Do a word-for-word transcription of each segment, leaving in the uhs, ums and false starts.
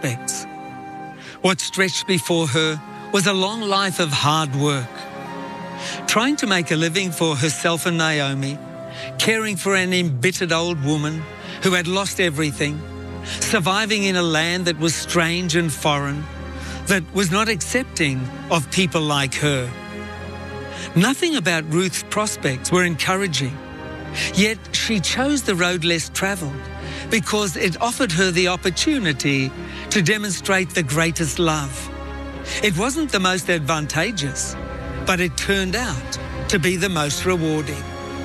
prospects. What stretched before her was a long life of hard work, trying to make a living for herself and Naomi, caring for an embittered old woman who had lost everything, surviving in a land that was strange and foreign, that was not accepting of people like her. Nothing about Ruth's prospects were encouraging, yet she chose the road less travelled because it offered her the opportunity to demonstrate the greatest love. It wasn't the most advantageous, but it turned out to be the most rewarding.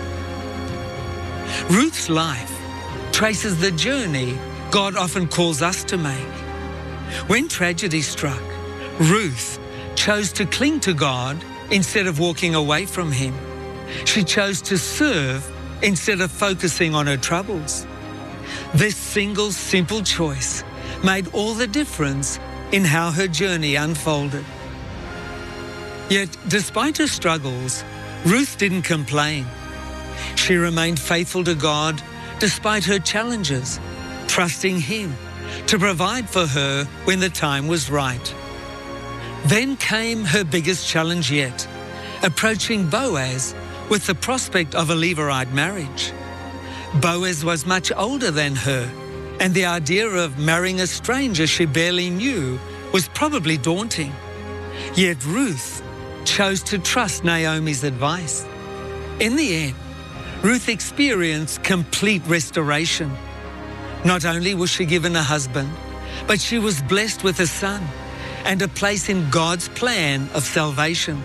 Ruth's life traces the journey God often calls us to make. When tragedy struck, Ruth chose to cling to God instead of walking away from Him. She chose to serve instead of focusing on her troubles. This single, simple choice made all the difference in how her journey unfolded. Yet, despite her struggles, Ruth didn't complain. She remained faithful to God despite her challenges, trusting Him to provide for her when the time was right. Then came her biggest challenge yet, approaching Boaz with the prospect of a Levirate marriage. Boaz was much older than her, and the idea of marrying a stranger she barely knew was probably daunting. Yet Ruth chose to trust Naomi's advice. In the end, Ruth experienced complete restoration. Not only was she given a husband, but she was blessed with a son and a place in God's plan of salvation.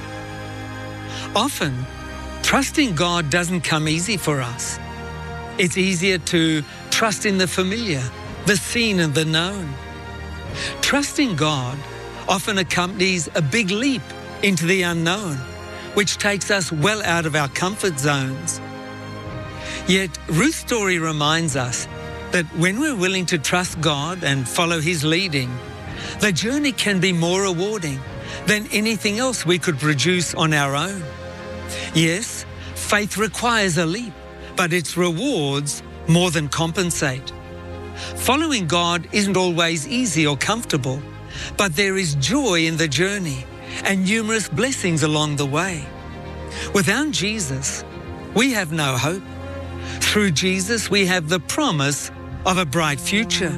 Often, trusting God doesn't come easy for us. It's easier to trust in the familiar, the seen and the known. Trusting God often accompanies a big leap into the unknown, which takes us well out of our comfort zones. Yet Ruth's story reminds us that when we're willing to trust God and follow His leading, the journey can be more rewarding than anything else we could produce on our own. Yes, faith requires a leap, but its rewards more than compensate. Following God isn't always easy or comfortable, but there is joy in the journey and numerous blessings along the way. Without Jesus, we have no hope. Through Jesus, we have the promise of a bright future.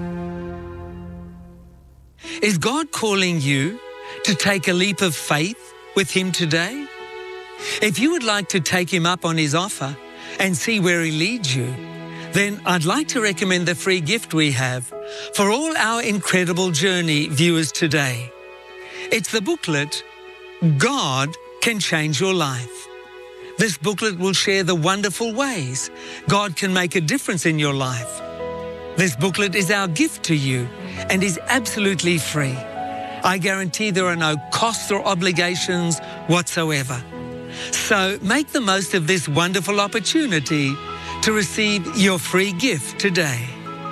Is God calling you to take a leap of faith with Him today? If you would like to take Him up on His offer and see where He leads you, then I'd like to recommend the free gift we have for all our Incredible Journey viewers today. It's the booklet, God Can Change Your Life. This booklet will share the wonderful ways God can make a difference in your life. This booklet is our gift to you and is absolutely free. I guarantee there are no costs or obligations whatsoever. So make the most of this wonderful opportunity to receive your free gift today.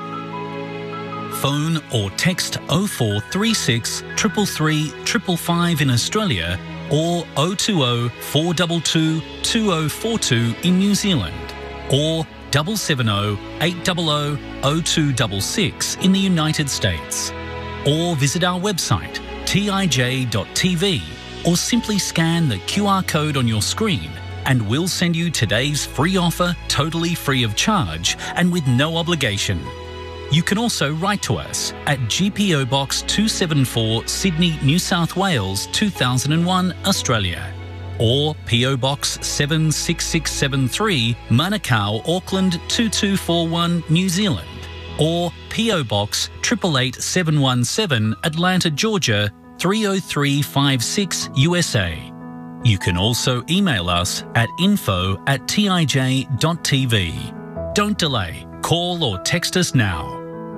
Phone or text oh four three six, three three three, five five in Australia or oh two oh, four two two, two oh four two in New Zealand or seven seven oh, eight hundred, oh two six six in the United States, or visit our website t i j dot t v or simply scan the Q R code on your screen and we'll send you today's free offer totally free of charge and with no obligation. You can also write to us at G P O Box two seven four, Sydney, New South Wales two thousand one, Australia, or P O Box seven six six seven three, Manukau, Auckland two two four one, New Zealand, or P O Box eight eight eight seven one seven, Atlanta, Georgia three oh three five six, U S A. You can also email us at info at t i j dot t v. Don't delay. Call or text us now.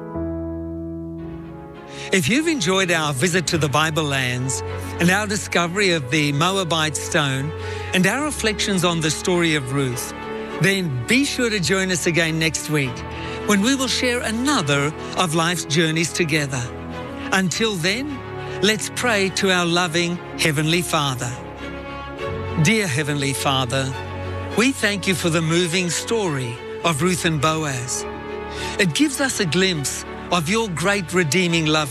If you've enjoyed our visit to the Bible lands and our discovery of the Moabite stone and our reflections on the story of Ruth, then be sure to join us again next week when we will share another of life's journeys together. Until then, let's pray to our loving Heavenly Father. Dear Heavenly Father, we thank you for the moving story of Ruth and Boaz. It gives us a glimpse of your great redeeming love